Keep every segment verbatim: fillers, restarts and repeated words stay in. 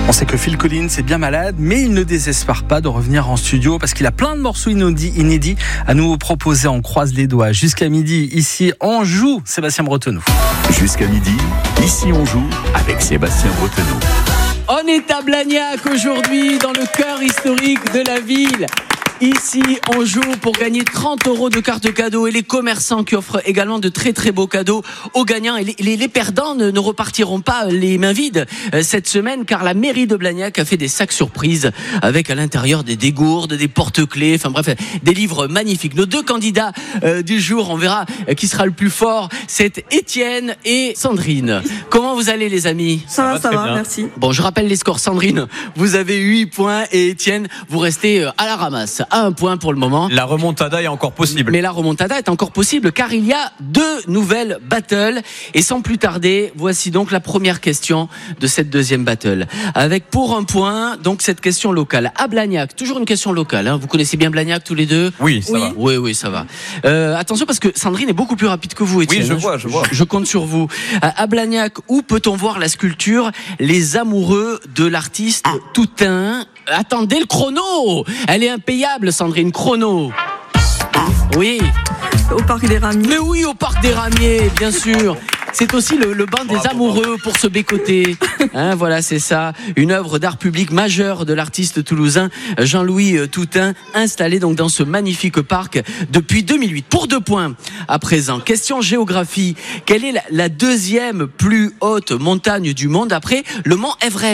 On sait que Phil Collins est bien malade, mais il ne désespère pas de revenir en studio parce qu'il a plein de morceaux inédits, inédits à nous proposer. On croise les doigts. Jusqu'à midi, ici, on joue Sébastien Bretenou. Jusqu'à midi, ici, on joue avec Sébastien Bretenou. On est à Blagnac aujourd'hui, dans le cœur historique de la ville. Ici, on joue pour gagner trente euros de cartes cadeaux et les commerçants qui offrent également de très très beaux cadeaux aux gagnants. Et les, les, les perdants ne, ne repartiront pas les mains vides euh, cette semaine, car la mairie de Blagnac a fait des sacs surprises avec à l'intérieur des dégourdes, des porte-clés, enfin bref, des livres magnifiques. Nos deux candidats euh, du jour, on verra euh, qui sera le plus fort, c'est Étienne et Sandrine. Comment vous allez les amis ? Ça va, ça va, merci. Bon, je rappelle les scores. Sandrine, vous avez huit points et Étienne, vous restez euh, à la ramasse. À un point pour le moment. La remontada est encore possible. Mais la remontada est encore possible car il y a deux nouvelles battles. Et sans plus tarder, voici donc la première question de cette deuxième battle. Avec pour un point, donc cette question locale. À Blagnac, toujours une question locale. Hein. Vous connaissez bien Blagnac tous les deux ? Oui, ça oui. va. Oui, oui, ça va. Euh, attention parce que Sandrine est beaucoup plus rapide que vous, Étienne. Oui, je vois, je vois. Je, je compte sur vous. À Blagnac, où peut-on voir la sculpture Les amoureux de l'artiste ah. Toutain ? Attendez le chrono. Elle est impayable, Sandrine. Chrono. Oui. Au Parc des Ramiers. Mais oui, au Parc des Ramiers, bien sûr. C'est aussi le, le banc des amoureux pour se bécoter. Hein, voilà, c'est ça. Une œuvre d'art public majeure de l'artiste toulousain Jean-Louis Toutain, installé donc dans ce magnifique parc depuis deux mille huit. Pour deux points à présent. Question géographie. Quelle est la, la deuxième plus haute montagne du monde après le mont Everest ?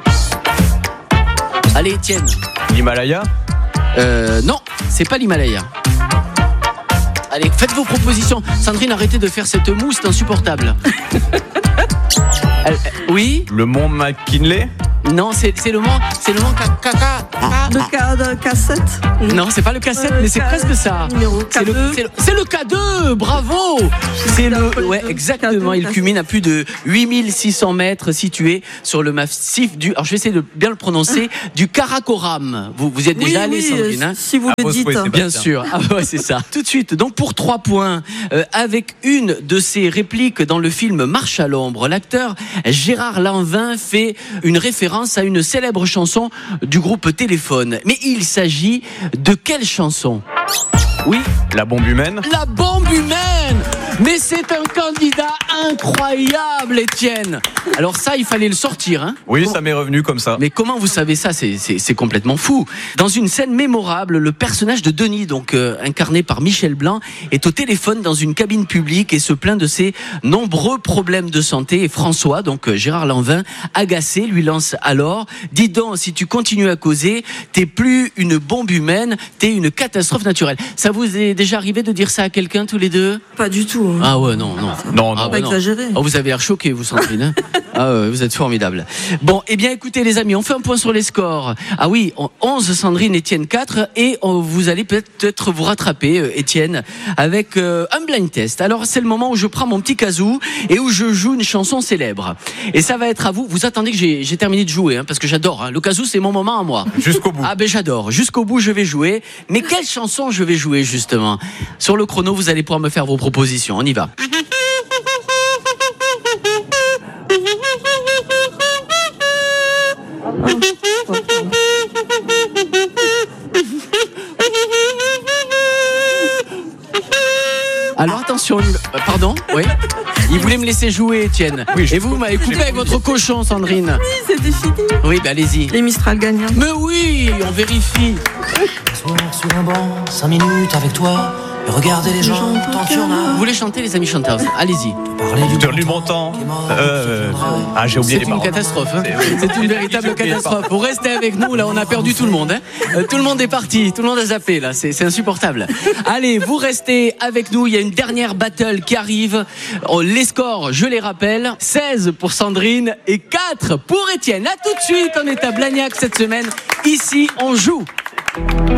Allez, Étienne. L'Himalaya ? Euh, non, c'est pas l'Himalaya. Allez, faites vos propositions. Sandrine, arrêtez de faire cette mousse, c'est insupportable. Elle, oui ? Le mont McKinley ? Non, c'est, c'est le mont, c'est le mont Caca. Le K sept ? Non, c'est pas le K sept, euh, mais c'est K... presque ça. Numéro c'est, K deux. le, c'est, le, c'est le K deux, bravo. C'est le, ouais, exactement. Il culmine à plus de huit mille six cents mètres, situé sur le massif du. Alors, je vais essayer de bien le prononcer, du Karakoram. Vous, vous y êtes déjà oui, allé, oui, Sandrine, hein ? Si vous ah, le dites. Souhait, bien sûr. Ah ouais, c'est ça. Tout de suite. Donc pour trois points, euh, avec une de ses répliques dans le film Marche à l'ombre, l'acteur Gérard Lanvin fait une référence à une célèbre chanson du groupe Téléphone. Mais il s'agit de quelle chanson ? Oui. La bombe humaine ? La bombe humaine ! Mais c'est un candidat incroyable, Étienne. Alors ça, il fallait le sortir, hein ? Oui, comment... ça m'est revenu comme ça. Mais comment vous savez ça ? c'est, c'est, c'est complètement fou. Dans une scène mémorable, le personnage de Denis, donc euh, incarné par Michel Blanc, est au téléphone dans une cabine publique et se plaint de ses nombreux problèmes de santé. Et François, donc euh, Gérard Lanvin, agacé, lui lance alors « Dis donc, si tu continues à causer, t'es plus une bombe humaine, t'es une catastrophe naturelle. » Ça vous est déjà arrivé de dire ça à quelqu'un, tous les deux ? Pas du tout. Hein. Ah ouais, non, non. Non, non. Ah, Pas bah, non. exagéré. Oh, vous avez l'air choqué, vous, Sandrine. Hein. Ah ouais, vous êtes formidable. Bon, eh bien, écoutez, les amis, on fait un point sur les scores. Ah oui, onze, Sandrine, Étienne, quatre. Et on, vous allez peut-être vous rattraper, euh, Étienne, avec euh, un blind test. Alors, c'est le moment où je prends mon petit kazoo et où je joue une chanson célèbre. Et ça va être à vous. Vous attendez que j'ai, j'ai terminé de jouer, hein, parce que j'adore. Hein. Le kazoo, c'est mon moment à moi. Jusqu'au bout. Ah ben j'adore. Jusqu'au bout, je vais jouer. Mais quelle chanson je vais jouer, justement ? Sur le chrono, vous allez pouvoir me faire vos propositions. On y va. Alors attention, pardon, oui. Il voulait me laisser jouer, Étienne. Oui, et vous, vous m'avez coupé avec votre cochon, Sandrine. Oui, c'était fini. Oui, bah allez-y. Les Mistral gagnants. Mais oui, on vérifie. Soir sur un banc, cinq minutes avec toi. Et regarder les gens tant qu'il y en a. Vous voulez chanter, les amis chanteurs ? Allez-y. Du montant. Euh, ah, j'ai oublié c'est les paroles. C'est une catastrophe. Hein. C'est une véritable catastrophe. Vous restez avec nous, là, on a perdu tout le monde. Hein. Euh, tout le monde est parti, tout le monde a zappé, là. C'est, c'est insupportable. Allez, vous restez avec nous. Il y a une dernière battle qui arrive. Oh, les scores, je les rappelle. seize pour Sandrine et quatre pour Étienne. À tout de suite, on est à Blagnac cette semaine. Ici, on joue.